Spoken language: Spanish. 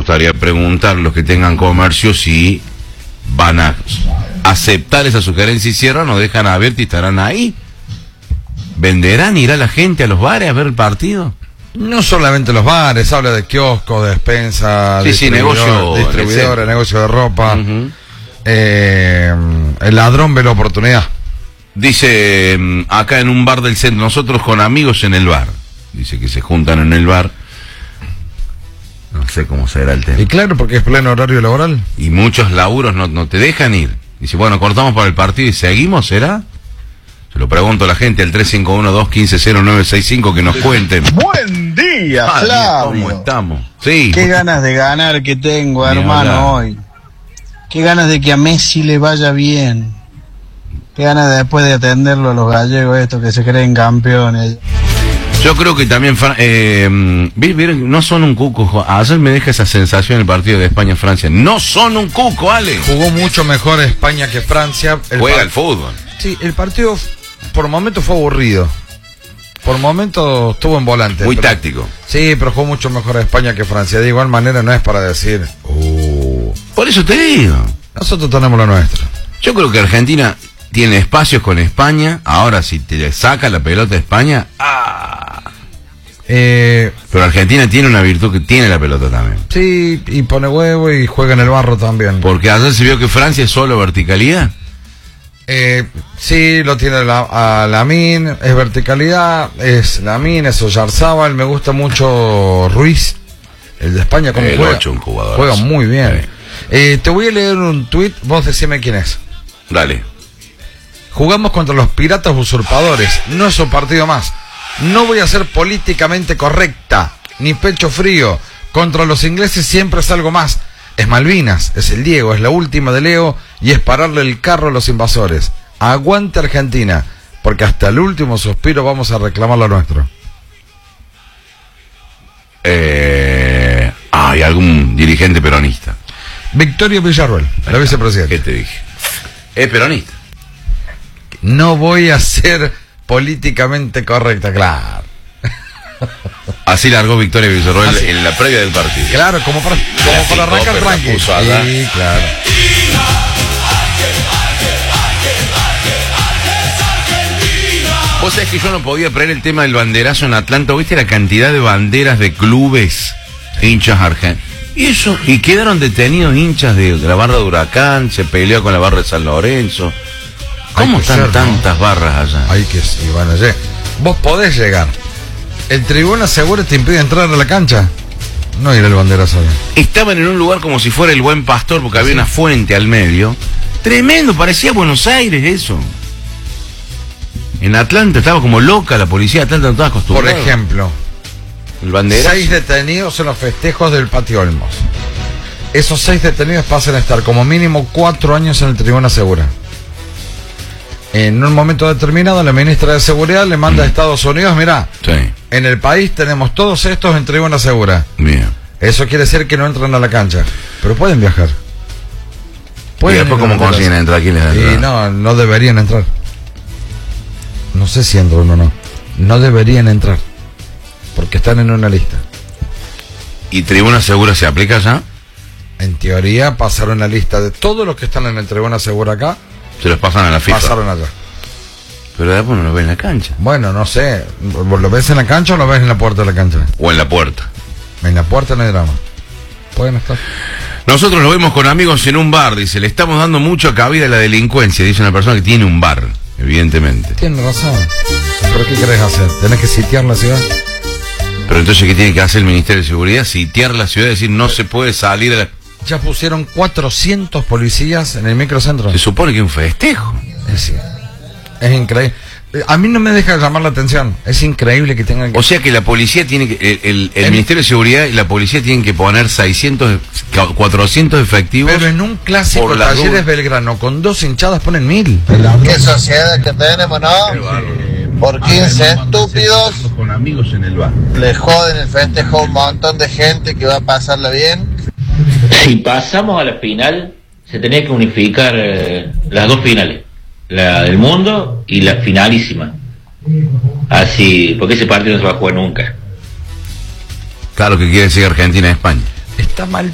gustaría preguntar los que tengan comercio si van a aceptar esa sugerencia y cierran o dejan abierto y estarán ahí. ¿Venderán? ¿Irá la gente a los bares a ver el partido? No solamente los bares, habla de kioscos, de despensa, distribuidores, negocio de ropa. El ladrón ve la oportunidad. Dice, acá en un bar del centro, nosotros con amigos en el bar. Dice que se juntan en el bar. No sé cómo será el tema. Y claro, porque es pleno horario laboral. Y muchos laburos no te dejan ir. Dice, bueno, cortamos para el partido y seguimos, ¿será? Se lo pregunto a la gente, al 351-215-0965, que nos cuenten. Buen día, Flavio. ¿Cómo estamos? Sí. Qué ganas de ganar que tengo, hermano, hoy. Qué ganas de que a Messi le vaya bien. Qué ganas de después de atenderlo a los gallegos estos que se creen campeones. Yo creo que también, ¿vieron? No son un cuco. Ayer me deja esa sensación el partido de España-Francia. No son un cuco, Ale. Jugó mucho mejor España que Francia. Juega el fútbol. Sí, el partido por momentos fue aburrido. Por momentos estuvo en volante. Muy táctico. Sí, pero jugó mucho mejor España que Francia. De igual manera no es para decir... Por eso te digo. Nosotros tenemos lo nuestro. Yo creo que Argentina tiene espacios con España. Ahora, si te saca la pelota a España... Pero Argentina tiene una virtud que tiene la pelota también. Sí, y pone huevo y juega en el barro también. Porque ayer se vio que Francia es solo verticalidad. Sí, lo tiene a Lamine, es verticalidad, es Lamine, es Oyarzábal, me gusta mucho Ruiz, el de España, como juega. Un jugador. Juega muy bien. Te voy a leer un tuit, vos decime quién es. Dale. Jugamos contra los piratas usurpadores, no es un partido más. No voy a ser políticamente correcta, ni pecho frío. Contra los ingleses siempre es algo más. Es Malvinas, es el Diego, es la última de Leo y es pararle el carro a los invasores. Aguante Argentina, porque hasta el último suspiro vamos a reclamar lo nuestro. ¿Hay algún dirigente peronista? Victoria Villarruel, la vicepresidenta. ¿Qué te dije? Es peronista. No voy a ser políticamente correcta, claro. Así largó Victoria Villarruel en la previa del partido. Claro, como para arrancar tranquilo. Sí, claro. Vos sabés que yo no podía creer el tema del banderazo en Atlanta. ¿Viste la cantidad de banderas de clubes hinchas argentinos? Y eso, y quedaron detenidos hinchas de la barra de Huracán, se peleó con la barra de San Lorenzo. ¿Cómo están tantas barras allá? Hay que sí, bueno, vos podés llegar. ¿El tribuna seguro te impide entrar a la cancha? No ir al banderazo. Estaban en un lugar como si fuera el Buen Pastor, porque había una fuente al medio. Tremendo, parecía Buenos Aires eso. En Atlanta estaba como loca la policía de Atlanta, no estaba acostumbrada. Por ejemplo, el banderazo. 6 detenidos en los festejos del Patio Olmos. Esos 6 detenidos pasan a estar como mínimo 4 años en el tribuna segura. En un momento determinado, la ministra de Seguridad le manda a Estados Unidos, mirá, en el país tenemos todos estos en tribuna segura. Bien. Eso quiere decir que no entran a la cancha, pero pueden viajar. ¿Y después cómo consiguen entrar? ¿Quién les da entrada? Y no deberían entrar. No sé si entran o no. No deberían entrar, porque están en una lista. ¿Y tribuna segura se aplica ya? En teoría pasaron la lista de todos los que están en el tribuna segura acá. Se los pasan a la FIFA. Pasaron allá. Pero después no lo ven en la cancha. Bueno, no sé. ¿Lo ves en la cancha o lo ves en la puerta de la cancha? O en la puerta. En la puerta no hay drama. Pueden estar. Nosotros lo vemos con amigos en un bar. Dice, le estamos dando mucha cabida a la delincuencia. Dice una persona que tiene un bar, evidentemente. Tiene razón. ¿Pero qué querés hacer? ¿Tenés que sitiar la ciudad? Pero entonces, ¿qué tiene que hacer el Ministerio de Seguridad? Sitiar la ciudad, decir, no se puede salir de la... Ya pusieron 400 policías en el microcentro. Se supone que es un festejo. Es increíble. A mí no me deja llamar la atención. Es increíble que tengan que... O sea que la policía tiene que... El Ministerio de Seguridad y la policía tienen que poner 400 efectivos... Pero en un clásico Talleres Belgrano con 2 hinchadas ponen 1000. Qué sociedad que tenemos, ¿no? Por 15 estúpidos con amigos en el bar. le joden el festejo a un montón de gente que va a pasarla bien. Si pasamos a la final, se tenía que unificar las 2 finales, la del mundo y la finalísima. Así, porque ese partido no se va a jugar nunca. Claro que quiere decir Argentina-España. Está mal